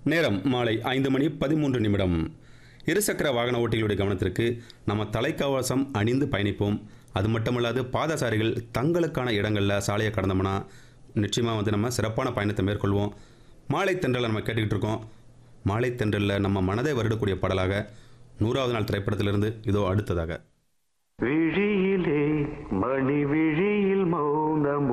நேரம் மாலை 5:13 இருசக்கர வாகன ஓட்டிகளுடைய கவனத்திற்கு நம்ம தலைக்கவசம் அணிந்து பயணிப்போம். அது மட்டுமல்லாது பாதசாரிகள் தங்களுக்கான இடங்களில் சாலையை கடந்தோம்னா நிச்சயமாக நம்ம சிறப்பான பயணத்தை மேற்கொள்வோம். மாலை தென்றலை நம்ம கேட்டுக்கிட்டு இருக்கோம். மாலை தென்றலில் நம்ம மனதை வருடக்கூடிய பாடலாக 100வது நாள் திரைப்படத்திலிருந்து இதோ அடுத்ததாக. விழியிலே மணி விழியில் மௌனமோ